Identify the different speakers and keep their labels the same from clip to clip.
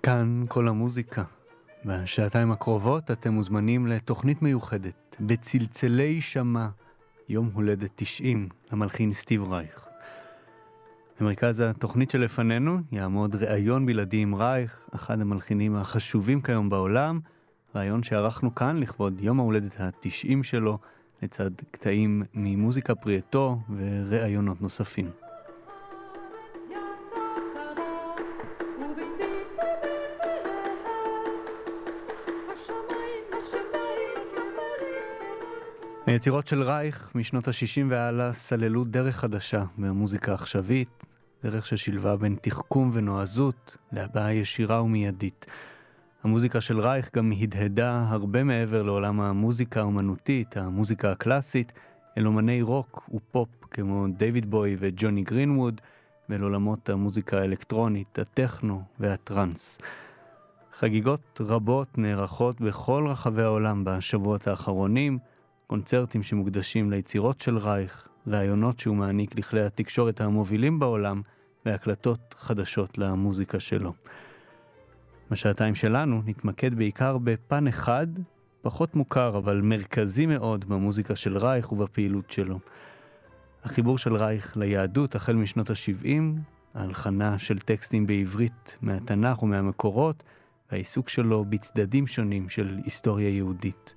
Speaker 1: כאן כל המוזיקה. בשעתיים הקרובות אתם מוזמנים לתוכנית מיוחדת בצלצלי שמע, יום הולדת 90 למלחין סטיב רייך. במרכז התוכנית שלפנינו יעמוד ראיון בלעדי עם רייך, אחד המלחינים החשובים כיום בעולם, ראיון שערכנו כאן לכבוד יום ההולדת ה-90 שלו, לצד קטעים ממוזיקה פרי עטו וראיונות נוספים. היצירות של רייך משנות ה-60 והלאה סללו דרך חדשה במוזיקה עכשווית, דרך ששילבה בין תחכום ונועזות להבעה ישירה ומיידית. המוזיקה של רייך גם הדהדה הרבה מעבר לעולם המוזיקה האומנותית, המוזיקה הקלאסית, אל אומני רוק ופופ כמו דיוויד בוי וג'וני גרינווד, ואל עולמות המוזיקה האלקטרונית, הטכנו והטרנס. חגיגות רבות נערכות בכל רחבי העולם בשבועות האחרונים, קונצרטים שמוקדשים ליצירות של רייך, ראיונות שהוא מעניק לכלי התקשורת המובילים בעולם, והקלטות חדשות למוזיקה שלו. בשעתיים שלנו נתמקד בעיקר בפן אחד, פחות מוכר אבל מרכזי מאוד במוזיקה של רייך ובפעילות שלו. החיבור של רייך ליהדות החל משנות ה-70, ההלחנה של טקסטים בעברית מהתנ"ך ומהמקורות, והעיסוק שלו בצדדים שונים של היסטוריה יהודית.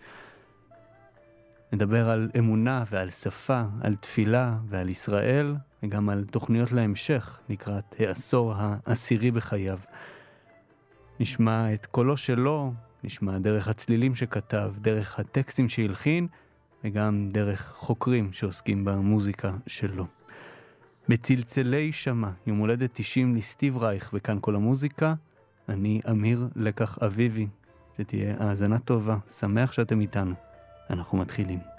Speaker 1: נדבר על אמונה ועל שפה, על תפילה ועל ישראל, וגם על תוכניות להמשך לקראת העשור העשירי בחייו. נשמע את קולו שלו, נשמע דרך הצלילים שכתב, דרך הטקסטים שהלחין, וגם דרך חוקרים שעוסקים במוזיקה שלו. בצלצלי שמע, יום הולדת 90 לסטיב רייך וכאן כל המוזיקה, אני אמיר לקח אביבי, שתהיה האזנה טובה, שמח שאתם איתנו. אנחנו מתחילים.